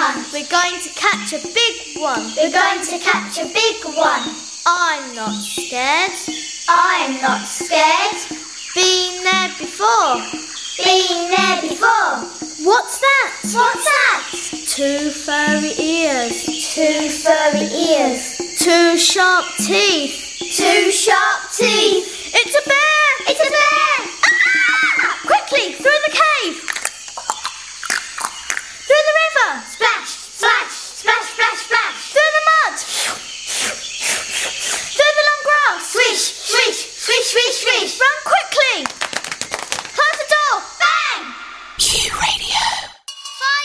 hunt. We're going to catch a big one. We're going to catch a big one. I'm not scared. I'm not scared. Been there before. Been there before. What's that? What's that? 2 furry ears. 2 furry ears. 2 sharp teeth. 2 sharp teeth.